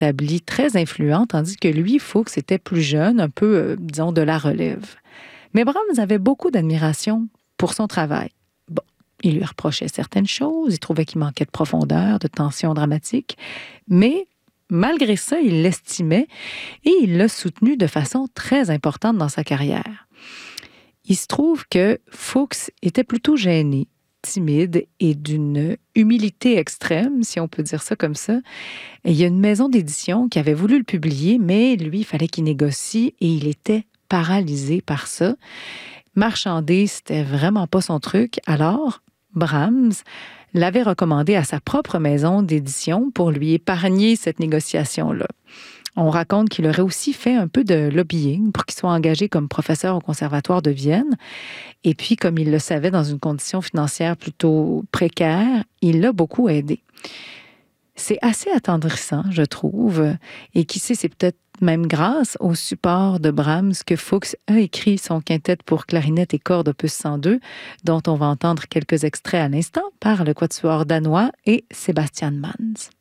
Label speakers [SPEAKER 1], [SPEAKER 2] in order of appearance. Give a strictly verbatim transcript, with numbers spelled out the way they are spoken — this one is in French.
[SPEAKER 1] établie, très influent, tandis que lui, Fuchs, était plus jeune, un peu, euh, disons, de la relève. Mais Brahms avait beaucoup d'admiration pour son travail. Bon, il lui reprochait certaines choses, il trouvait qu'il manquait de profondeur, de tension dramatique, mais malgré ça, il l'estimait et il l'a soutenu de façon très importante dans sa carrière. Il se trouve que Fuchs était plutôt gêné, timide et d'une humilité extrême, si on peut dire ça comme ça. Et il y a une maison d'édition qui avait voulu le publier, mais lui, il fallait qu'il négocie et il était paralysé par ça. Marchander, c'était vraiment pas son truc. Alors, Brahms l'avait recommandé à sa propre maison d'édition pour lui épargner cette négociation-là. On raconte qu'il aurait aussi fait un peu de lobbying pour qu'il soit engagé comme professeur au Conservatoire de Vienne. Et puis, comme il le savait dans une condition financière plutôt précaire, il l'a beaucoup aidé. C'est assez attendrissant, je trouve. Et qui sait, c'est peut-être même grâce au support de Brahms que Fuchs a écrit son quintet pour clarinette et cordes opus cent deux, dont on va entendre quelques extraits à l'instant par le quatuor danois et Sebastian Manz.